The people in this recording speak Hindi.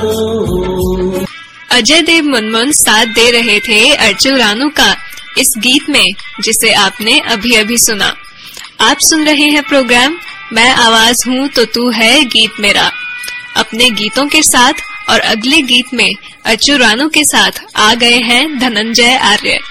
अजय देव मुनमुन साथ दे रहे थे अर्जू रानू का इस गीत में, जिसे आपने अभी अभी सुना। आप सुन रहे हैं प्रोग्राम मैं आवाज हूँ तो तू है गीत मेरा। अपने गीतों के साथ और अगले गीत में अर्जू रानू के साथ आ गए हैं धनंजय आर्य।